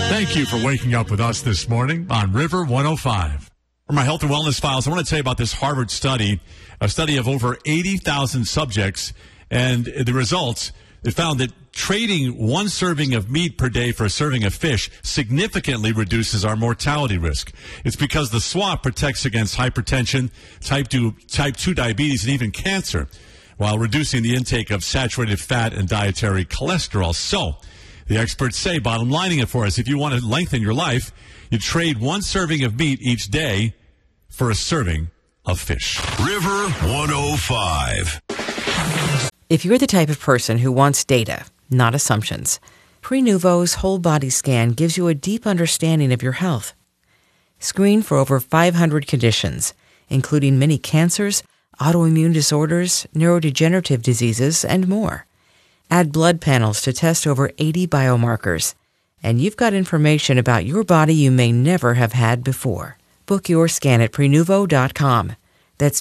Thank you for waking up with us this morning on River 105. For my health and wellness files, I want to tell you about this Harvard study, a study of over 80,000 subjects, and the results, it found that trading one serving of meat per day for a serving of fish significantly reduces our mortality risk. It's because the swap protects against hypertension, type 2 diabetes, and even cancer, while reducing the intake of saturated fat and dietary cholesterol. So, the experts say, bottom lining it for us, if you want to lengthen your life, you trade one serving of meat each day for a serving of fish. River 105. If you're the type of person who wants data, not assumptions, Prenuvo's whole body scan gives you a deep understanding of your health. Screen for over 500 conditions, including many cancers, autoimmune disorders, neurodegenerative diseases, and more. Add blood panels to test over 80 biomarkers, and you've got information about your body you may never have had before. Book your scan at Prenuvo.com. That's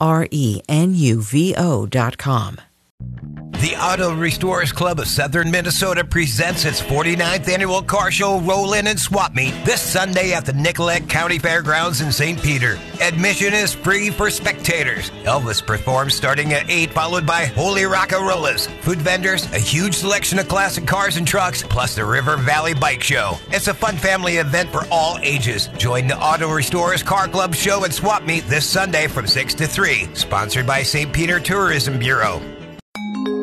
Prenuvo.com. The Auto Restorers Club of Southern Minnesota presents its 49th annual car show Roll-In and Swap Meet this Sunday at the Nicollet County Fairgrounds in St. Peter. Admission is free for spectators. Elvis performs starting at 8, followed by Holy Rockarollas, food vendors, a huge selection of classic cars and trucks, plus the River Valley Bike Show. It's a fun family event for all ages. Join the Auto Restorers Car Club show and Swap Meet this Sunday from 6 to 3. Sponsored by St. Peter Tourism Bureau.